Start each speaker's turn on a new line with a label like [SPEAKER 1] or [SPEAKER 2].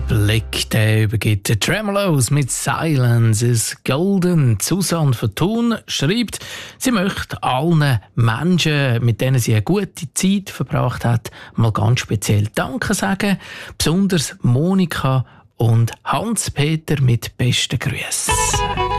[SPEAKER 1] Blick, der übergibt den Tremolos mit Silence is Golden. Susanne von Thun schreibt, sie möchte allen Menschen, mit denen sie eine gute Zeit verbracht hat, mal ganz speziell Danke sagen. Besonders Monika und Hans-Peter mit besten Grüßen.